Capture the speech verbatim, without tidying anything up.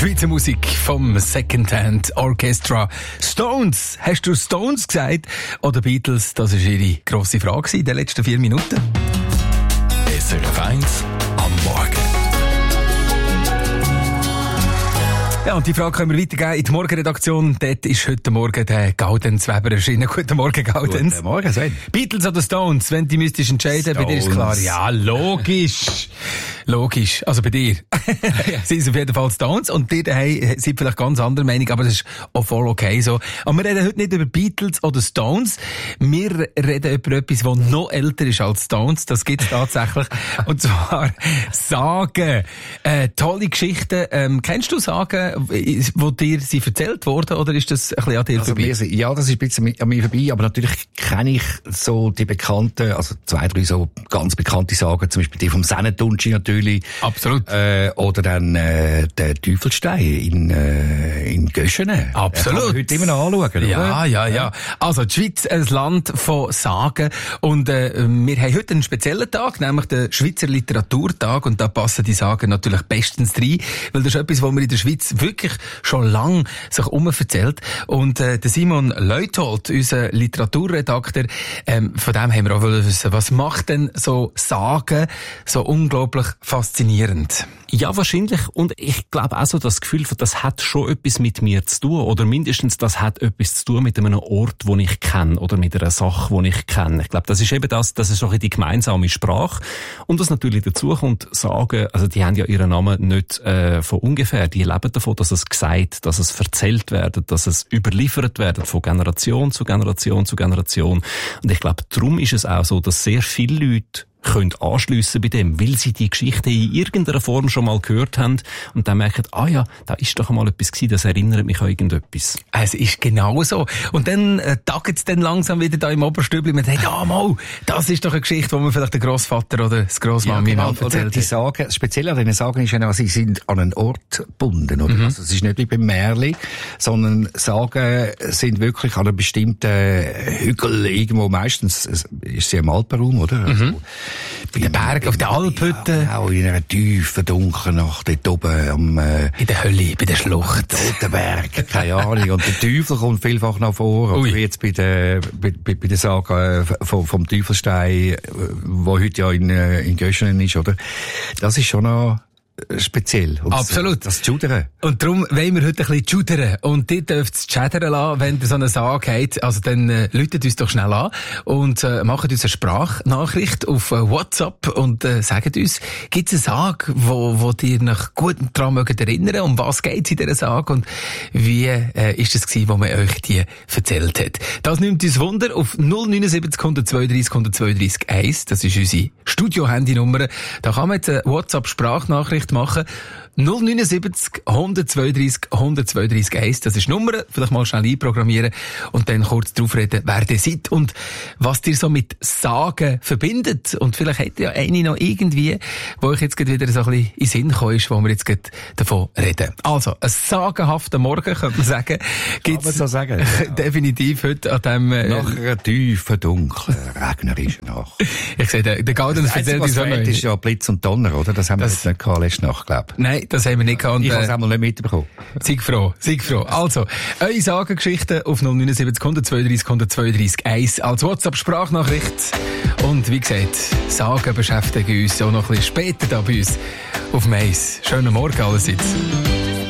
Schweizer Musik vom Secondhand Orchestra. Stones. Hast du Stones gesagt? Oder Beatles? Das war ihre grosse Frage in den letzten vier Minuten. S R F eins am Morgen. Ja, und die Frage können wir weitergeben in die Morgenredaktion. Dort ist heute Morgen der Gaudenz Weber erschienen. Guten Morgen, Gaudenz. Guten Morgen, Sven. Beatles oder Stones? Wenn du müsstest entscheiden, bei dir ist klar. Ja, logisch. Logisch. Also bei dir. Sie sind auf jeden Fall Stones. Und die daheim sind vielleicht ganz anderer Meinung, aber das ist auch voll okay so. Aber wir reden heute nicht über Beatles oder Stones. Wir reden über etwas, das noch älter ist als Stones. Das gibt es tatsächlich. Und zwar Sagen. Äh, tolle Geschichten. Ähm, kennst du Sagen, wo dir sie erzählt wurden, oder ist das ein bisschen an dir also vorbei? Wir, ja, das ist ein bisschen an mir vorbei, aber natürlich kenne ich so die bekannten, also zwei, drei so ganz bekannte Sagen, zum Beispiel die vom Sennetunschi natürlich. Absolut. Äh, oder dann äh, der Teufelstein in, äh, in Göschenen. Absolut. Kann man heute immer noch anschauen, oder? Ja, ja, ja. Also die Schweiz, ein Land von Sagen. Und äh, wir haben heute einen speziellen Tag, nämlich den Schweizer Literaturtag. Und da passen die Sagen natürlich bestens rein, weil das ist etwas, was wir in der Schweiz wirklich schon lange sich umverzählt. Und äh, der Simon Leuthold, unser Literaturredakteur, ähm, von dem haben wir auch wissen, was macht denn so Sagen so unglaublich faszinierend? Ja, wahrscheinlich. Und ich glaube auch so, das Gefühl, das hat schon etwas mit mir zu tun. Oder mindestens, das hat etwas zu tun mit einem Ort, den ich kenne. Oder mit einer Sache, die ich kenne. Ich glaube, das ist eben das, das ist so die gemeinsame Sprache. Und was natürlich dazu kommt, Sagen, also die haben ja ihren Namen nicht äh, von ungefähr. Die leben davon, dass es gesagt, dass es erzählt wird, dass es überliefert wird von Generation zu Generation zu Generation. Und ich glaube, darum ist es auch so, dass sehr viele Leute können anschliessen bei dem, weil sie die Geschichte in irgendeiner Form schon mal gehört haben und dann merken, ah ja, da ist doch einmal etwas gewesen, das erinnert mich an irgendetwas. Es ist genau so. Und dann äh, tagt es dann langsam wieder da im Oberstübli und man sagt, ah mal, das ist doch eine Geschichte, die man vielleicht der Grossvater oder das Grossmami ja, genau, mal erzählt hat. Die Sagen, speziell an diesen Sagen ist ja, sie sind an einen Ort gebunden, oder? Mhm. Also es ist nicht wie beim Märli, sondern Sagen sind wirklich an einem bestimmten Hügel irgendwo, meistens ist sie im Alpenraum, oder? Mhm. Also, bei den Bergen, auf den Alphütten. Ja, auch in einer tiefen, dunklen Nacht, dort oben am... Äh, in der Hölle, bei der Schlucht. Totenberg, keine Ahnung. Und der Teufel kommt vielfach noch vor. Oder wie jetzt bei der, bei, bei der Sage äh, vom, vom Teufelstein, wo heute ja in, äh, in Göschenen ist, oder? Das ist schon noch speziell. Und absolut. Das, das Schudern. Und darum wollen wir heute ein bisschen schudern. Und ihr dürft es chattern lassen, wenn ihr so eine Sage habt. Also dann äh, läutet uns doch schnell an und äh, macht uns eine Sprachnachricht auf äh, WhatsApp und äh, sagt uns, gibt es eine Sage, wo, wo ihr noch gut daran mögt erinnern? Um was geht es in dieser Sage? Und wie äh, ist es gewesen, wo man euch die erzählt hat? Das nimmt uns Wunder auf null neun sieben null eins zwei drei eins null zwei drei eins. Das ist unsere Studio-Handynummer. Da kann man jetzt eine WhatsApp-Sprachnachricht machen. null neun sieben null eins zwei drei eins null zwei drei eins. Das ist die Nummer. Vielleicht mal schnell einprogrammieren und dann kurz drauf reden, wer ihr seid und was ihr so mit Sagen verbindet. Und vielleicht habt ihr ja eine noch irgendwie, wo euch jetzt wieder so ein bisschen in den Sinn gekommen ist, wo wir jetzt gerade davon reden. Also, ein sagenhafter Morgen, könnte man sagen. Gibt's Kann man so sagen. Ja. Definitiv heute an dem... Äh, Nach einer tiefen, dunklen, regnerischen Nacht. Ich sehe, der, der Gaudenz erzählt uns auch noch. Das ist ja Blitz und Donner, oder? Das haben wir das jetzt nicht gehabt, letzte Nacht, glaube ich. Nein, das haben wir nicht gehabt. Ich habe es einmal nicht mitbekommen. Sei froh, sei froh. Also, eure Sagengeschichten auf null neun sieben null eins zwei drei eins null zwei drei eins als WhatsApp-Sprachnachricht. Und wie gesagt, Sagen beschäftigen uns auch noch ein bisschen später da bei uns auf Mais. Schönen Morgen allerseits.